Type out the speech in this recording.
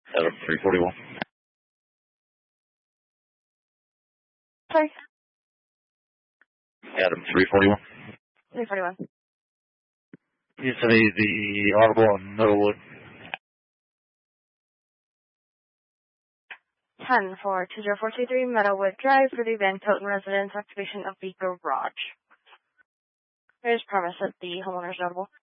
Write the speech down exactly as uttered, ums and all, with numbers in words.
Adam three forty-one. Sorry? Adam three forty-one. three forty-one. You sent me the audible on Meadowwood. ten for two zero four two three Meadowwood Drive for the Van Coten residence activation of the garage. There's promise that the homeowner's notable.